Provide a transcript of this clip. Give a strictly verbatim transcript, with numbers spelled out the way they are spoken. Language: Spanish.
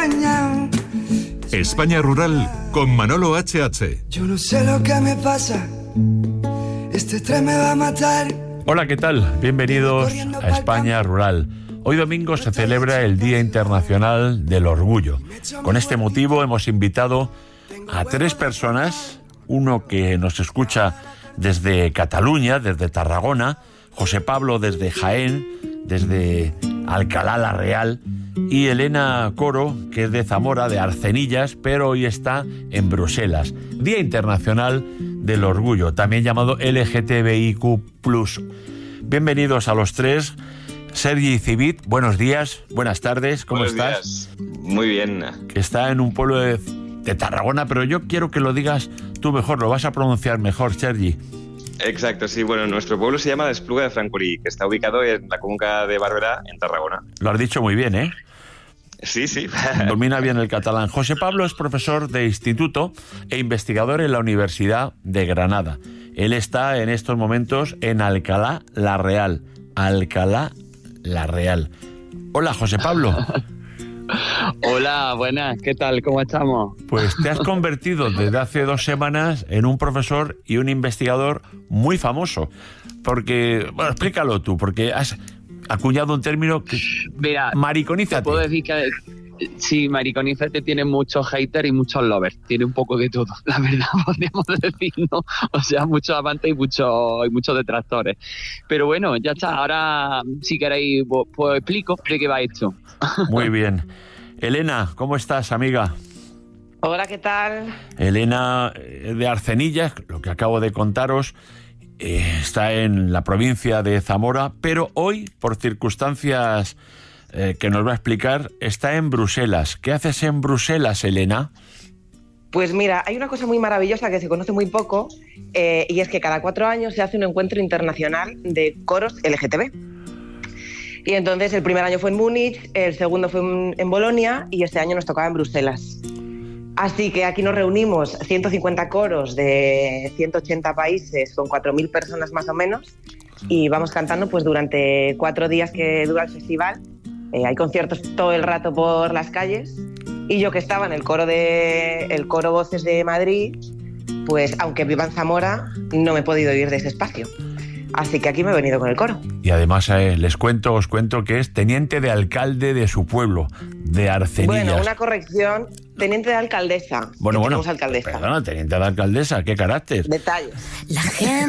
España. España Rural con Manolo H H. Yo no sé lo que me pasa, este tren me va a matar. Hola, ¿qué tal? Bienvenidos a España Rural. Hoy domingo se celebra el Día Internacional del Orgullo. Con este motivo hemos invitado a tres personas, uno que nos escucha desde Cataluña, desde Tarragona, José Pablo desde Jaén, desde Alcalá la Real, y Elena Coro, que es de Zamora, de Arcenillas, pero hoy está en Bruselas. Día Internacional del Orgullo, también llamado L G T B I Q plus. Bienvenidos a los tres. Sergi Civit, buenos días, buenas tardes, ¿cómo buenos estás? Días. Muy bien. Que está en un pueblo de, de Tarragona, pero yo quiero que lo digas tú mejor, lo vas a pronunciar mejor, Sergi. Exacto, sí. Bueno, nuestro pueblo se llama La Espluga de Francolí, que está ubicado en la comarca de Barberá, en Tarragona. Lo has dicho muy bien, ¿eh? Sí, sí. Domina bien el catalán. José Pablo es profesor de instituto e investigador en la Universidad de Granada. Él está en estos momentos en Alcalá la Real. Alcalá la Real. Hola, José Pablo. Hola, buenas, ¿qué tal? ¿Cómo estamos? Pues te has convertido desde hace dos semanas en un profesor y un investigador muy famoso. Porque, bueno, explícalo tú, porque has acuñado un término que... Mira, mariconízate. Puedo decir que sí, mariconízate tiene muchos haters y muchos lovers, tiene un poco de todo, la verdad, podríamos decir, ¿no? O sea, muchos amantes y muchos, y muchos detractores. Pero bueno, ya está, ahora si queréis, pues, pues explico de qué va esto. Muy bien. Elena, ¿cómo estás, amiga? Hola, ¿qué tal? Elena de Arcenillas, lo que acabo de contaros, eh, está en la provincia de Zamora, pero hoy, por circunstancias eh, que nos va a explicar, está en Bruselas. ¿Qué haces en Bruselas, Elena? Pues mira, hay una cosa muy maravillosa que se conoce muy poco, eh, y es que cada cuatro años se hace un encuentro internacional de coros L G T B. Y entonces el primer año fue en Múnich, el segundo fue en, en Bolonia y este año nos tocaba en Bruselas. Así que aquí nos reunimos ciento cincuenta coros de ciento ochenta países con cuatro mil personas más o menos y vamos cantando pues durante cuatro días que dura el festival. Eh, hay conciertos todo el rato por las calles y yo que estaba en el coro, de, el coro Voces de Madrid, pues aunque viva en Zamora no me he podido ir de ese espacio. Así que aquí me he venido con el coro. Y además eh, les cuento, os cuento que es teniente de alcalde de su pueblo, de Arcenillas. Bueno, una corrección, teniente de alcaldesa. Bueno, bueno, alcaldesa. Perdona, teniente de alcaldesa, ¿qué carácter? Detalles. La gente